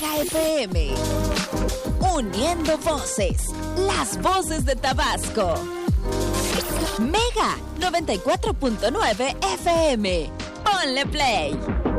Mega FM. Uniendo voces, las voces de Tabasco. Mega 94.9 FM. Ponle play.